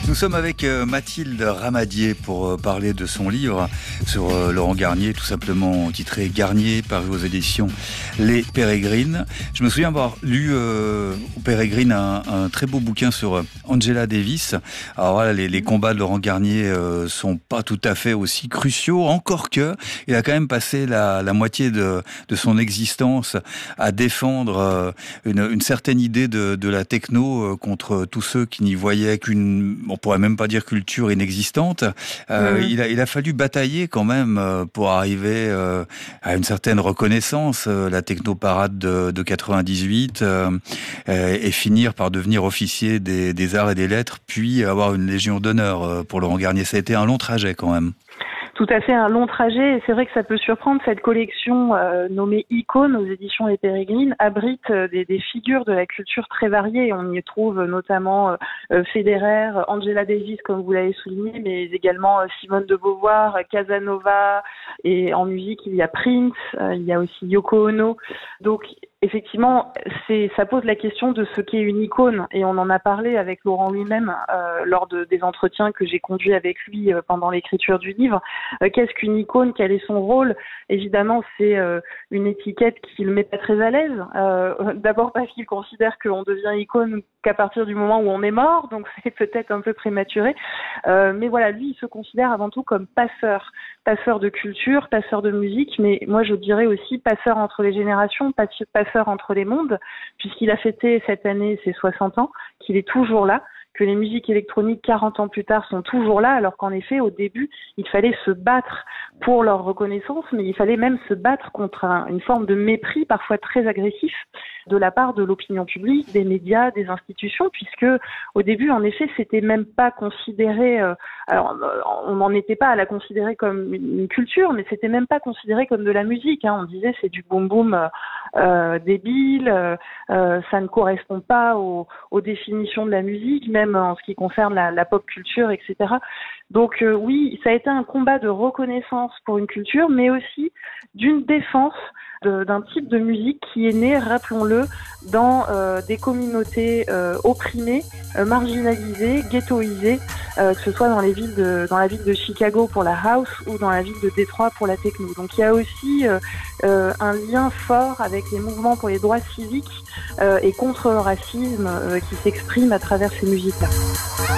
Nous sommes avec Mathilde Ramadier pour parler de son livre sur Laurent Garnier, tout simplement titré Garnier, paru aux éditions Les Pérégrines. Je me souviens avoir lu aux Pérégrines un très beau bouquin sur Angela Davis. Alors voilà, les combats de Laurent Garnier sont pas tout à fait aussi cruciaux, encore que il a quand même passé la moitié de son existence à défendre une certaine idée de la techno contre tous ceux qui n'y voyaient on pourrait même pas dire culture inexistante. Il a fallu batailler quand même pour arriver à une certaine reconnaissance, la technoparade de 98, et finir par devenir officier des arts et des lettres, puis avoir une légion d'honneur pour Laurent Garnier. Ça a été un long trajet quand même. Tout à fait, un long trajet, et c'est vrai que ça peut surprendre. Cette collection nommée Icônes aux éditions Les Pérégrines abrite des figures de la culture très variées. On y trouve notamment Federer, Angela Davis, comme vous l'avez souligné, mais également Simone de Beauvoir, Casanova, et en musique il y a Prince, il y a aussi Yoko Ono. Donc effectivement, ça pose la question de ce qu'est une icône, et on en a parlé avec Laurent lui-même lors des entretiens que j'ai conduits avec lui pendant l'écriture du livre. Qu'est-ce qu'une icône? Quel est son rôle? Évidemment, c'est une étiquette qui le met pas très à l'aise. D'abord parce qu'il considère qu'on devient icône qu'à partir du moment où on est mort, donc c'est peut-être un peu prématuré. Mais voilà, lui, il se considère avant tout comme passeur de culture, passeur de musique, mais moi je dirais aussi passeur entre les générations, passeur entre les mondes, puisqu'il a fêté cette année ses 60 ans, qu'il est toujours là, que les musiques électroniques 40 ans plus tard sont toujours là, alors qu'en effet, au début, il fallait se battre pour leur reconnaissance, mais il fallait même se battre contre une forme de mépris parfois très agressif de la part de l'opinion publique, des médias, des institutions, puisque au début, en effet, c'était même pas considéré, alors on n'en était pas à la considérer comme une culture, mais c'était même pas considéré comme de la musique, hein. On disait c'est du boom boom débile, ça ne correspond pas aux définitions de la musique, même en ce qui concerne la pop culture, etc. Donc oui, ça a été un combat de reconnaissance pour une culture, mais aussi d'une défense d'un type de musique qui est né, rappelons-le, dans des communautés opprimées, marginalisées, ghettoisées, que ce soit dans la ville de Chicago pour la house ou dans la ville de Détroit pour la techno. Donc il y a aussi un lien fort avec les mouvements pour les droits civiques et contre le racisme qui s'expriment à travers ces musiques-là.